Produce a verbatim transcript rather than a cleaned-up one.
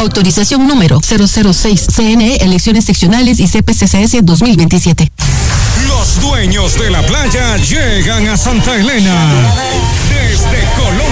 Autorización número cero cero seis. C N E, elecciones seccionales y C P C C S dos mil veintisiete. Los dueños de la playa llegan a Santa Elena. Desde Colombia.